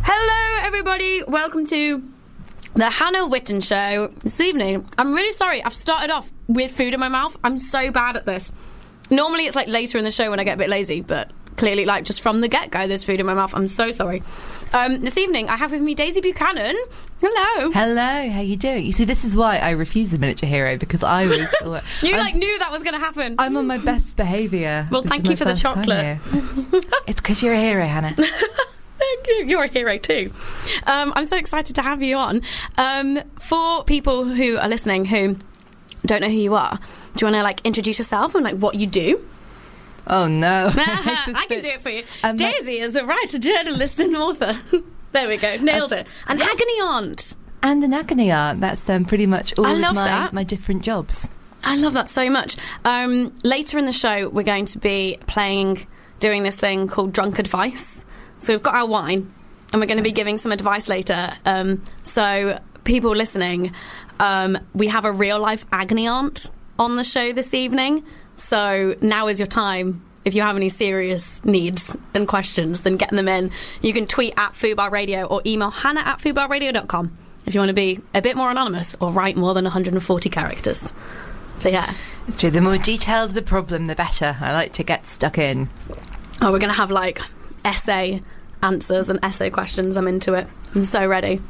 Hello, everybody. Welcome to the Hannah Witten Show this evening. I'm really sorry. I've started off with food in my mouth. I'm so bad at this. Normally, it's like later in the show when I get a bit lazy, but clearly, like, just from the get-go, there's food in my mouth. I'm so sorry. This evening, I have with me Daisy Buchanan. Hello. Hello, how you doing? You see, this is why I refused the Miniature Hero, because I was... You, knew that was going to happen. I'm on my best behaviour. Well, thank you for the chocolate. It's because you're a hero, Hannah. Thank you. You're a hero too. I'm so excited to have you on. For people who are listening who don't know who you are, do you want to, like, introduce yourself and, like, what you do? Oh, no. I can do it for you. Daisy is a writer, journalist and author. There we go. Nailed it. An agony aunt. And an agony aunt. That's pretty much all of my different jobs. I love that so much. Later in the show, we're going to be doing this thing called Drunk Advice. So we've got our wine, and we're going to be giving some advice later. So people listening, we have a real-life agony aunt on the show this evening. So now is your time. If you have any serious needs and questions, then get them in. You can tweet at Fubar Radio or email hannah@fubarradio.com if you want to be a bit more anonymous or write more than 140 characters. But yeah. It's true. The more detailed the problem, the better. I like to get stuck in. Oh, we're going to have, like, essay answers and essay questions. I'm into it. I'm so ready.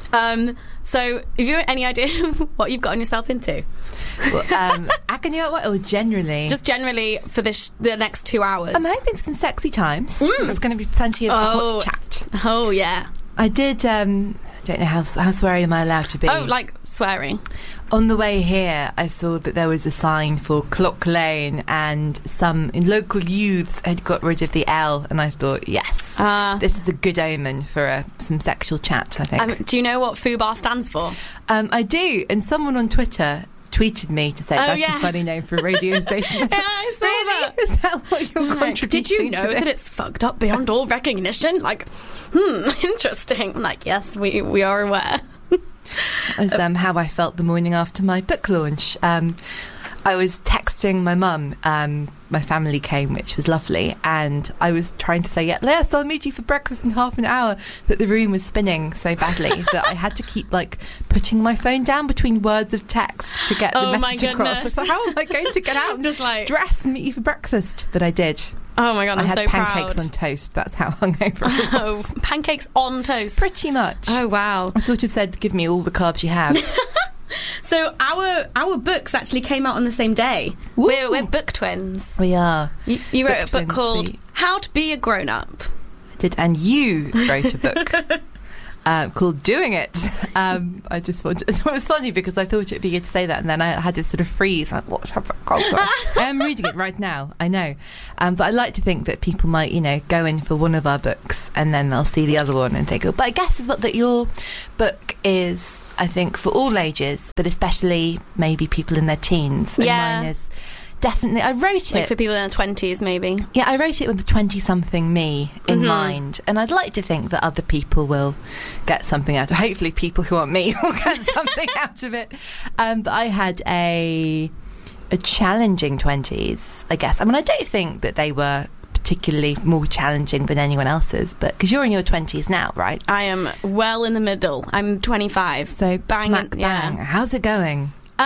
So, have you any idea what you've gotten yourself into? Well, agony aunt, or generally? Just generally for the next 2 hours. I'm hoping for some sexy times. There's going to be plenty of hot chat. Oh, yeah. I did, I don't know how sweary am I allowed to be. Oh, like swearing. On the way here, I saw that there was a sign for Clock Lane, and some local youths had got rid of the L, and I thought, yes, this is a good omen for some sexual chat, I think. Do you know what FUBAR stands for? I do, and someone on Twitter tweeted me to say that's a funny name for a radio station. Yeah, I saw that. Is that what you're contributing? Did you know that it's fucked up beyond all recognition? Like, interesting. I'm like, yes, we are aware. That was how I felt the morning after my book launch. I was texting my mum. My family came, which was lovely, and I was trying to say, yes, I'll meet you for breakfast in half an hour, but the room was spinning so badly that I had to keep, like, putting my phone down between words of text to get the message across. I thought, how am I going to get out and just, like, dress and meet you for breakfast? But I did. Oh my God, I'm so proud. I had pancakes on toast. That's how hungover I was. Oh, pancakes on toast? Pretty much. Oh, wow. I sort of said, give me all the carbs you have. So our books actually came out on the same day. We're book twins. We are. You wrote a book called How to Be a Grown-Up. I did, and you wrote a book called Doing It. I just wanted... It was funny because I thought it'd be good to say that, and then I had to sort of freeze. Like, what's happening? I am reading it right now, I know. But I like to think that people might, go in for one of our books and then they'll see the other one and think, but I guess that your book is, I think, for all ages, but especially maybe people in their teens. And mine is definitely... I wrote like it... for people in their 20s, maybe. Yeah, I wrote it with the 20-something me in mind. And I'd like to think that other people will get something out of it. Hopefully people who aren't me will get something out of it. But I had a challenging 20s, I guess. I mean, I don't think that they were particularly more challenging than anyone else's, but because you're in your 20s now, right? I am well in the middle. I'm 25. So smack bang. Yeah. How's it going?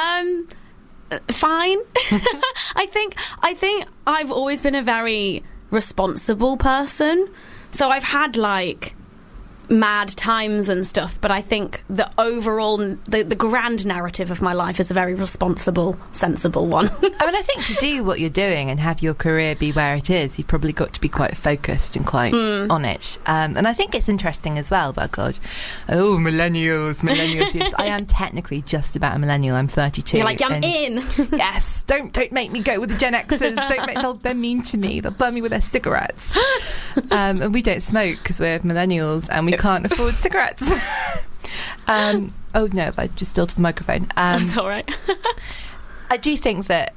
Fine. I think I've always been a very responsible person. So I've had, like, mad times and stuff, but I think the overall, the grand narrative of my life is a very responsible, sensible one. I mean, I think to do what you're doing and have your career be where it is, you've probably got to be quite focused and quite on it. And I think it's interesting as well, but God, millennials. I am technically just about a millennial. I'm 32. You're like, I'm in. Yes, don't make me go with the Gen Xers. They're mean to me. They'll burn me with their cigarettes. And we don't smoke because we're millennials and we can't afford cigarettes. Oh no, I just tilted the microphone. That's all right. I do think that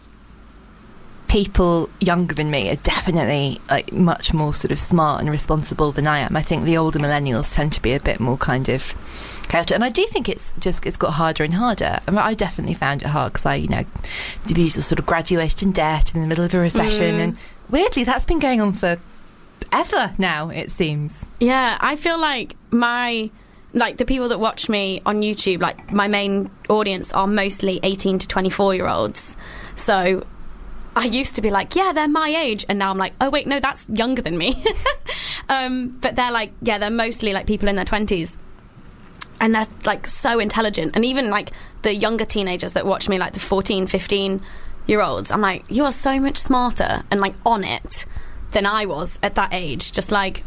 people younger than me are definitely, like, much more sort of smart and responsible than I am. I think the older millennials tend to be a bit more kind of chaotic, and I do think it's got harder and harder. I mean, I definitely found it hard because I did these sort of graduated in debt in the middle of a recession, and weirdly that's been going on for ever now, it seems. Yeah, I feel like the people that watch me on YouTube, like my main audience are mostly 18 to 24-year-olds. So I used to be like, yeah, they're my age. And now I'm like, oh, wait, no, that's younger than me. But they're like, yeah, they're mostly like people in their 20s. And they're like so intelligent. And even like the younger teenagers that watch me, like the 14, 15-year-olds, I'm like, you are so much smarter and like on it than I was at that age. Just like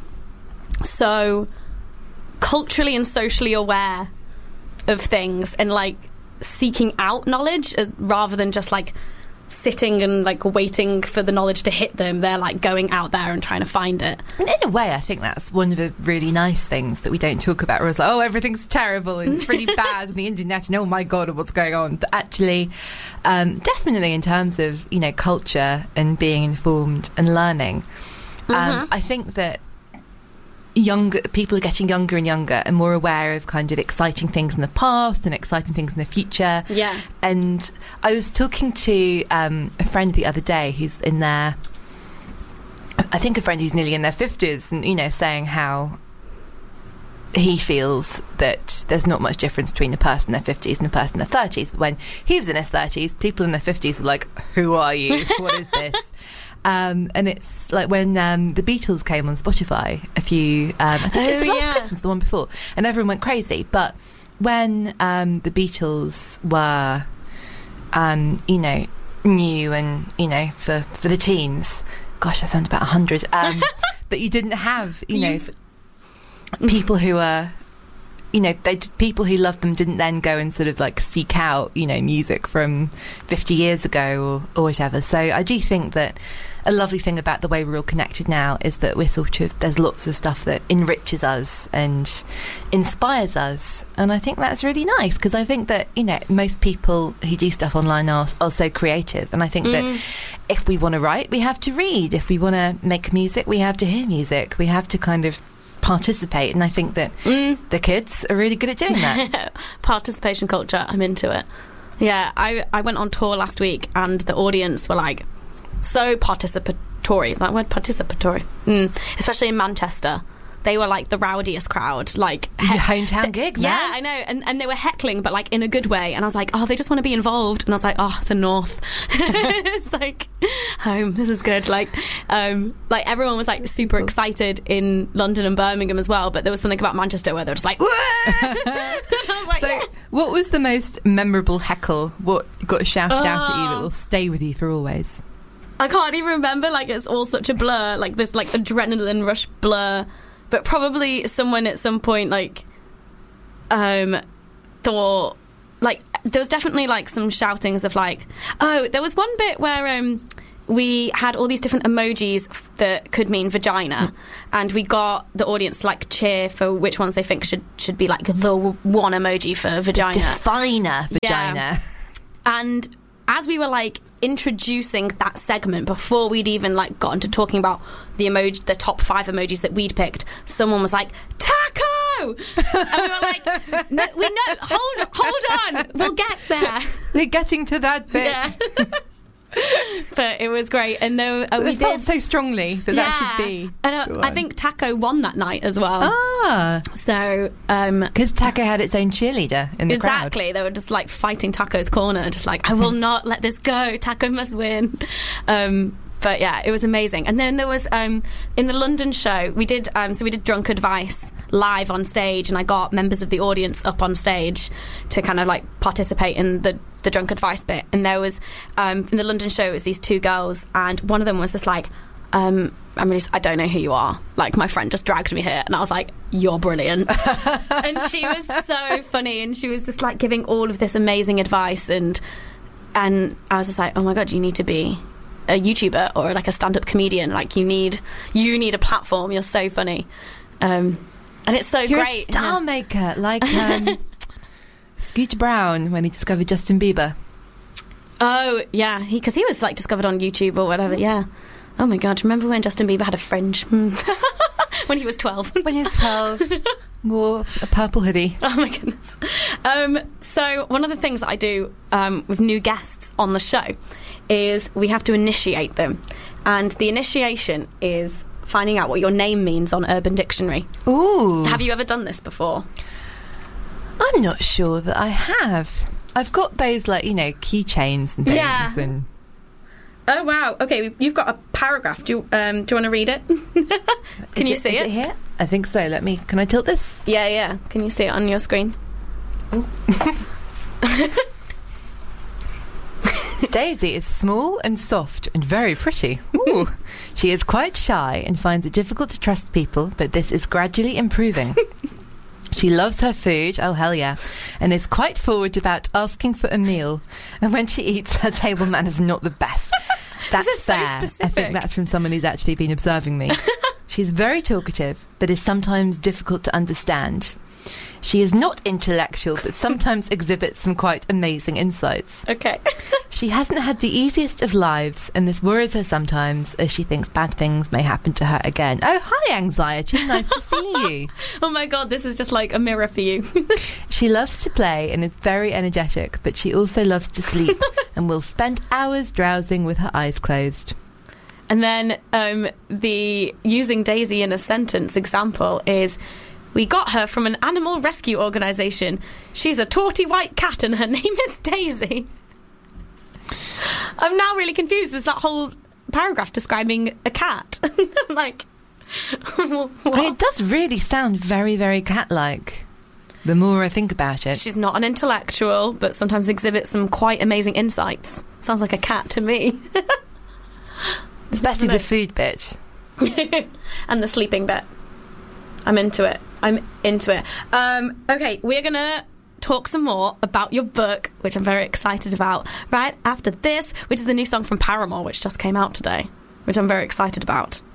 so culturally and socially aware of things and like seeking out knowledge rather than just like sitting and like waiting for the knowledge to hit them. They're like going out there and trying to find it. And in a way, I think that's one of the really nice things that we don't talk about, where it's like, oh, everything's terrible and it's really bad on the internet and oh my god, what's going on. But actually, definitely in terms of, you know, culture and being informed and learning, I think that younger people are getting younger and younger and more aware of kind of exciting things in the past and exciting things in the future. Yeah. And I was talking to a friend the other day who's in their, I think a friend who's nearly in their 50s, and, you know, saying how he feels that there's not much difference between the person in their 50s and the person in their 30s. But when he was in his 30s, people in their 50s were like, who are you? What is this? And it's like when the Beatles came on Spotify a few, I think it was the last Christmas, the one before, and everyone went crazy. But when the Beatles were, you know, new and, you know, for the teens, gosh, I sound about 100, that you didn't have, you know, people who are, you know, people who loved them didn't then go and sort of like seek out, you know, music from 50 years ago or whatever. So I do think that a lovely thing about the way we're all connected now is that we're sort of, there's lots of stuff that enriches us and inspires us. And I think that's really nice, because I think that, you know, most people who do stuff online are so creative. And I think that if we want to write, we have to read. If we want to make music, we have to hear music. We have to kind of participate, and I think that the kids are really good at doing that. Participation culture, I'm into it. Yeah, I went on tour last week and the audience were like so participatory. Is that word? Participatory. Especially in Manchester. They were like the rowdiest crowd. Like your hometown gig, man. Yeah, I know. And they were heckling, but like in a good way. And I was like, oh, they just want to be involved. And I was like, oh, the North. It's like home. This is good. Like everyone was like super excited in London and Birmingham as well. But there was something about Manchester where they were just like, like, so what was the most memorable heckle? What got shouted out at you that will stay with you for always? I can't even remember. Like, it's all such a blur. Like, this like adrenaline rush blur. But probably someone at some point, like, thought, like, there was definitely, like, some shoutings of, like, oh, there was one bit where we had all these different emojis that could mean vagina, and we got the audience to, like, cheer for which ones they think should be, like, the one emoji for vagina. The definer vagina. Yeah. And as we were, like, introducing that segment, before we'd even like gotten to talking about the top 5 emojis that we'd picked, someone was like, taco, and we were like, no, hold on, we'll get there. We're getting to that bit. Yeah. But it was great, and though we felt so strongly that should be. And I think Taco won that night as well. So because Taco had its own cheerleader in the crowd. Exactly, they were just like fighting Taco's corner, just like, I will not let this go. Taco must win. But yeah, it was amazing. And then there was in the London show we did Drunk Advice live on stage, and I got members of the audience up on stage to kind of like participate in the Drunk Advice bit. And there was in the London show, it was these 2 girls, and one of them was just like, I don't know who you are, like, my friend just dragged me here. And I was like, you're brilliant. And she was so funny, and she was just like giving all of this amazing advice, and I was just like, oh my god, you need to be a YouTuber or like a stand-up comedian. Like, you need a platform. You're so funny, and it's so you're great. A star maker, like Scooter Brown when he discovered Justin Bieber. Oh yeah, because he was like discovered on YouTube or whatever. Yeah. Oh my god, remember when Justin Bieber had a fringe? When he was 12. When he was 12, wore a purple hoodie. Oh my goodness. So one of the things that I do with new guests on the show is we have to initiate them, and the initiation is finding out what your name means on Urban Dictionary. Ooh. Have you ever done this before? I'm not sure that I have. I've got those, like, you know, keychains and things. Yeah. And Oh, wow. Okay, you've got a paragraph. Do you want to read it? Can you see it? Is it here? I think so. Can I tilt this? Yeah. Can you see it on your screen? Daisy is small and soft and very pretty. Ooh. She is quite shy and finds it difficult to trust people, but this is gradually improving. She loves her food, oh hell yeah, and is quite forward about asking for a meal. And when she eats, her table manners are not the best. That's This is so fair. specific. I think that's from someone who's actually been observing me. She's very talkative, but is sometimes difficult to understand. She is not intellectual, but sometimes exhibits some quite amazing insights. Okay. She hasn't had the easiest of lives, and this worries her sometimes, as she thinks bad things may happen to her again. Oh, hi, anxiety. Nice to see you. Oh my God, this is just like a mirror for you. She loves to play and is very energetic, but she also loves to sleep and will spend hours drowsing with her eyes closed. And then the using Daisy in a sentence example is, we got her from an animal rescue organisation. She's a tawty white cat and her name is Daisy. I'm now really confused. Was that whole paragraph describing a cat? I'm like, what? It does really sound very, very cat-like, the more I think about it. She's not an intellectual, but sometimes exhibits some quite amazing insights. Sounds like a cat to me. Especially the food bit. And the sleeping bit. I'm into it. Okay, we're going to talk some more about your book, which I'm very excited about, right after this, which is the new song from Paramore, which just came out today, which I'm very excited about.